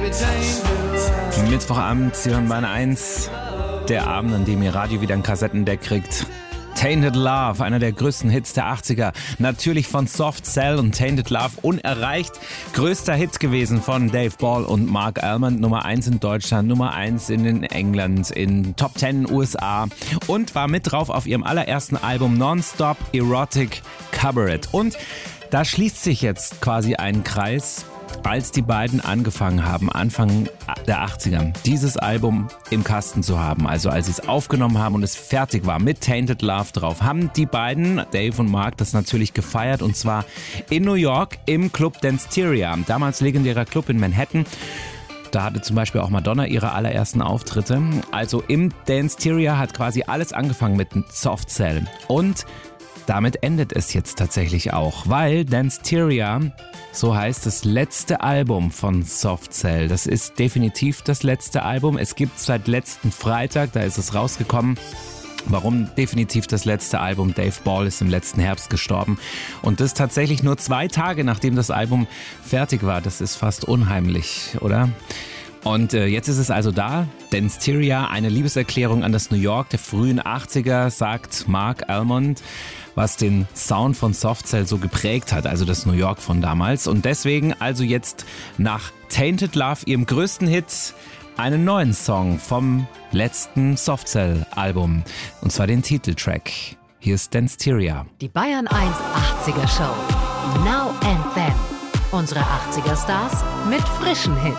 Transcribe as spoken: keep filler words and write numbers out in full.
Mittwochabend, Sie hören Bayern eins, der Abend, an dem Ihr Radio wieder ein Kassettendeck kriegt. Tainted Love, einer der größten Hits der achtziger. Natürlich von Soft Cell und Tainted Love unerreicht. Größter Hit gewesen von Dave Ball und Mark Almond. Nummer eins in Deutschland, Nummer eins in England, in Top zehn in den U S A. Und war mit drauf auf ihrem allerersten Album Nonstop Erotic Cabaret. Und da schließt sich jetzt quasi ein Kreis, als die beiden angefangen haben, Anfang der achtziger, dieses Album im Kasten zu haben. Also als sie es aufgenommen haben und es fertig war mit Tainted Love drauf, haben die beiden, Dave und Mark, das natürlich gefeiert, und zwar in New York im Club Danceteria, damals legendärer Club in Manhattan. Da hatte zum Beispiel auch Madonna ihre allerersten Auftritte. Also im Danceteria hat quasi alles angefangen mit Soft Cell. Und damit endet es jetzt tatsächlich auch, weil Danceteria, so heißt das letzte Album von Soft Cell. Das ist definitiv das letzte Album. Es gibt seit letzten Freitag, da ist es rausgekommen. Warum definitiv das letzte Album? Dave Ball ist im letzten Herbst gestorben. Und das tatsächlich nur zwei Tage, nachdem das Album fertig war. Das ist fast unheimlich, oder? Und äh, jetzt ist es also da, Danceteria, eine Liebeserklärung an das New York der frühen achtziger, sagt Mark Almond, was den Sound von Soft Cell so geprägt hat, also das New York von damals. Und deswegen also jetzt nach Tainted Love, ihrem größten Hit, einen neuen Song vom letzten Soft Cell Album, und zwar den Titeltrack. Hier ist Danceteria. Die Bayern eins achtziger Show. Now and Then. Unsere achtziger Stars mit frischen Hits.